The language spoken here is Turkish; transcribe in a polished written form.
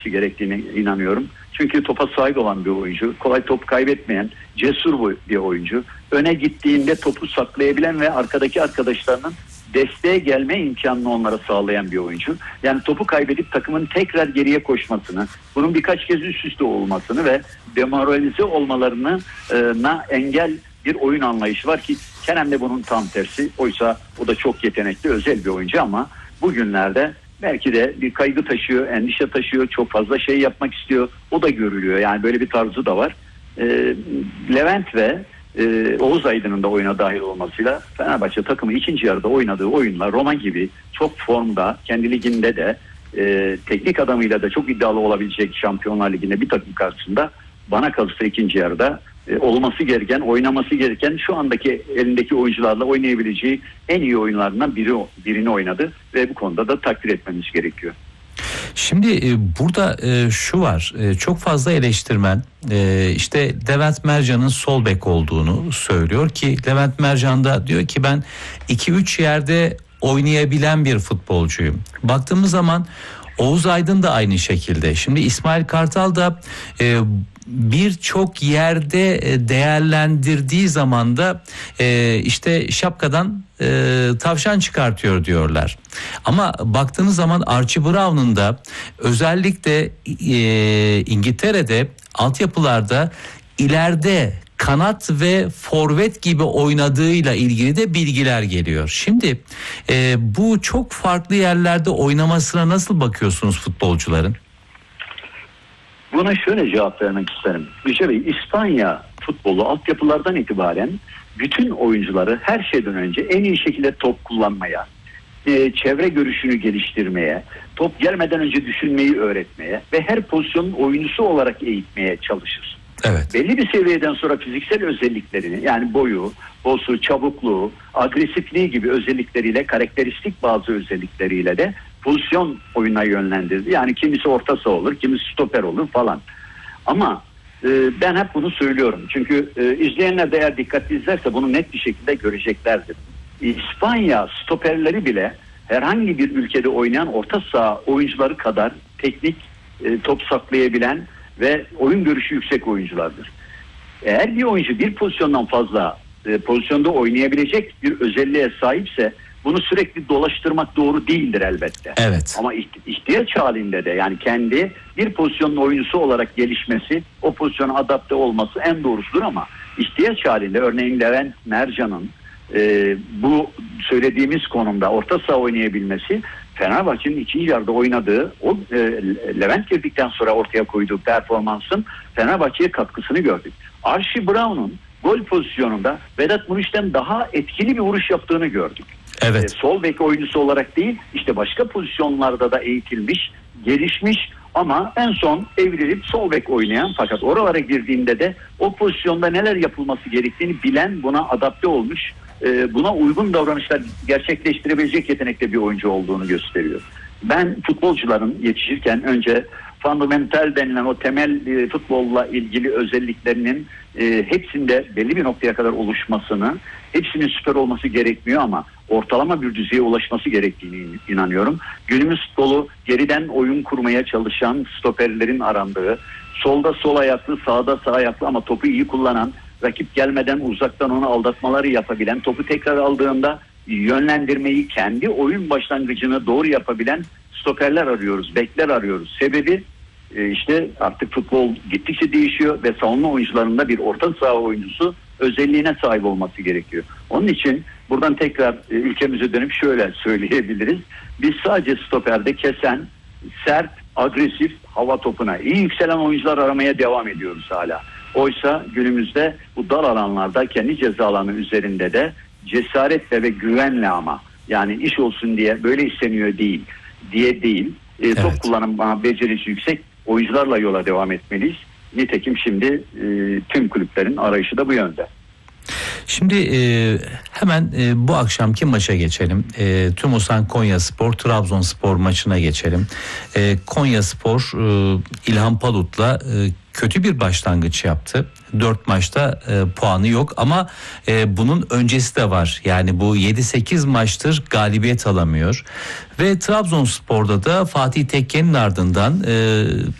gerektiğine inanıyorum. Çünkü topa sahip olan bir oyuncu, kolay top kaybetmeyen, cesur bir oyuncu. Öne gittiğinde topu saklayabilen ve arkadaki arkadaşlarının desteğe gelme imkanını onlara sağlayan bir oyuncu. Yani topu kaybedip takımın tekrar geriye koşmasını, bunun birkaç kez üst üste olmasını ve demoralize olmalarına engel bir oyun anlayışı var ki Kerem de bunun tam tersi. Oysa o da çok yetenekli, özel bir oyuncu ama bugünlerde belki de bir kaygı taşıyor, endişe taşıyor, çok fazla şey yapmak istiyor. O da görülüyor. Yani böyle bir tarzı da var. Levent ve Oğuz Aydın'ın da oyuna dahil olmasıyla Fenerbahçe takımı ikinci yarıda oynadığı oyunlar Roma gibi çok formda, kendi liginde de teknik adamıyla da çok iddialı olabilecek Şampiyonlar Ligi'nde bir takım karşısında bana kalırsa ikinci yarıda olması gereken, oynaması gereken şu andaki elindeki oyuncularla oynayabileceği en iyi oyunlarından birini oynadı ve bu konuda da takdir etmemiz gerekiyor. Şimdi burada şu var, çok fazla eleştirmen işte Levent Mercan'ın sol bek olduğunu söylüyor ki Levent Mercan da diyor ki ben 2-3 yerde oynayabilen bir futbolcuyum. Baktığımız zaman Oğuz Aydın da aynı şekilde. Şimdi İsmail Kartal da birçok yerde değerlendirdiği zaman da işte şapkadan tavşan çıkartıyor diyorlar. Ama baktığınız zaman Archie Brown'un da özellikle İngiltere'de altyapılarda ileride kanat ve forvet gibi oynadığıyla ilgili de bilgiler geliyor. Şimdi bu çok farklı yerlerde oynamasına nasıl bakıyorsunuz futbolcuların? Buna şöyle cevap vermek isterim. İspanya futbolu altyapılardan itibaren bütün oyuncuları her şeyden önce en iyi şekilde top kullanmaya, çevre görüşünü geliştirmeye, top gelmeden önce düşünmeyi öğretmeye ve her pozisyonun oyuncusu olarak eğitmeye çalışır. Evet. Belli bir seviyeden sonra fiziksel özelliklerini yani boyu, posu, çabukluğu, agresifliği gibi özellikleriyle, karakteristik bazı özellikleriyle de pozisyon oyuna yönlendirdi. Yani kimisi orta saha olur, kimisi stoper olur falan. Ama ben hep bunu söylüyorum. Çünkü izleyenler de eğer dikkatli izlerse bunu net bir şekilde göreceklerdir. İspanya stoperleri bile herhangi bir ülkede oynayan orta saha oyuncuları kadar teknik, top saklayabilen ve oyun görüşü yüksek oyunculardır. Eğer bir oyuncu bir pozisyondan fazla pozisyonda oynayabilecek bir özelliğe sahipse bunu sürekli dolaştırmak doğru değildir elbette. Evet. Ama ihtiyaç halinde de yani kendi bir pozisyonun oyuncusu olarak gelişmesi, o pozisyona adapte olması en doğrusudur ama ihtiyaç halinde örneğin Levent Mercan'ın bu söylediğimiz konumda orta saha oynayabilmesi Fenerbahçe'nin ikinci yarıda oynadığı o Levent girdikten sonra ortaya koyduğu performansın Fenerbahçe'ye katkısını gördük. Archie Brown'un gol pozisyonunda Vedat Muriç'ten daha etkili bir vuruş yaptığını gördük. Evet. Sol bek oyuncusu olarak değil işte başka pozisyonlarda da eğitilmiş, gelişmiş ama en son evrilip sol bek oynayan fakat oralara girdiğinde de o pozisyonda neler yapılması gerektiğini bilen, buna adapte olmuş, buna uygun davranışlar gerçekleştirebilecek yetenekte bir oyuncu olduğunu gösteriyor. Ben futbolcuların yetişirken önce fundamental denilen o temel futbolla ilgili özelliklerinin hepsinde belli bir noktaya kadar oluşmasını, hepsinin süper olması gerekmiyor ama ortalama bir düzeye ulaşması gerektiğini inanıyorum. Günümüz futbolu geriden oyun kurmaya çalışan stoperlerin arandığı, solda sol ayaklı, sağda sağ ayaklı ama topu iyi kullanan, rakip gelmeden uzaktan onu aldatmaları yapabilen, topu tekrar aldığında yönlendirmeyi, kendi oyun başlangıcını doğru yapabilen stoperler arıyoruz, bekler arıyoruz. Sebebi işte artık futbol gittikçe değişiyor ve savunma oyuncularında bir orta saha oyuncusu özelliğine sahip olması gerekiyor. Onun için buradan tekrar ülkemize dönüp şöyle söyleyebiliriz. Biz sadece stoperde kesen, sert, agresif hava topuna iyi yükselen oyuncular aramaya devam ediyoruz hala. Oysa günümüzde bu dar alanlarda kendi ceza alanı üzerinde de cesaretle ve güvenle ama yani iş olsun diye böyle isteniyor değil. Evet. Top kullanım becerisi yüksek oyuncularla yola devam etmeliyiz. Nitekim şimdi tüm kulüplerin arayışı da bu yönde. Şimdi hemen bu akşamki maça geçelim. TÜMOSAN Konyaspor Trabzonspor maçına geçelim. Konyaspor İlhan Palut'la kötü bir başlangıç yaptı. 4 maçta puanı yok ama bunun öncesi de var. Yani bu 7-8 maçtır galibiyet alamıyor. Ve Trabzonspor'da da Fatih Tekke'nin ardından